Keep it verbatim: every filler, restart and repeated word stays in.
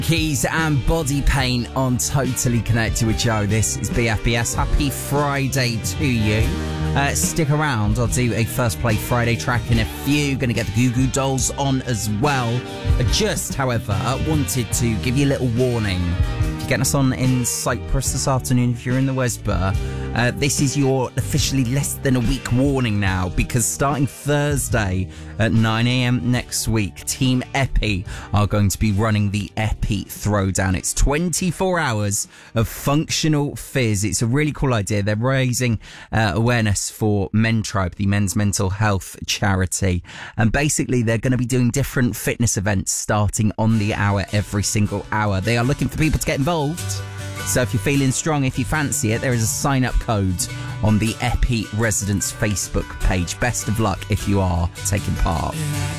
Keys and Body Paint on Totally Connected with Joe. This is B F B S. Happy Friday to you. Uh, stick around. I'll do a First Play Friday track in a few. Going to get the Goo Goo Dolls on as well. I just, however, wanted to give you a little warning. Getting us on in Cyprus this afternoon if you're in the Westbur. Uh, this is your officially less than a week warning now, because starting Thursday at nine a.m. next week, Team Epi are going to be running the Epi Throwdown. It's twenty-four hours of functional fizz. It's a really cool idea. They're raising uh, awareness for Mentribe, the men's mental health charity. And basically, they're going to be doing different fitness events starting on the hour every single hour. They are looking for people to get involved. So if you're feeling strong, if you fancy it, there is a sign-up code on the Epi Residents Facebook page. Best of luck if you are taking part.